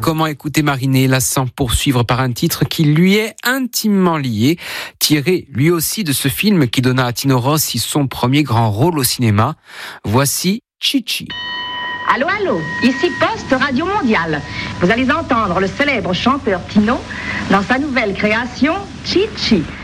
Comment écouter Marinella sans poursuivre par un titre qui lui est intimement lié, tiré lui aussi de ce film qui donna à Tino Rossi son premier grand rôle au cinéma. Voici Chichi. Allô, allô, ici Poste Radio Mondiale. Vous allez entendre le célèbre chanteur Tino dans sa nouvelle création, Chichi.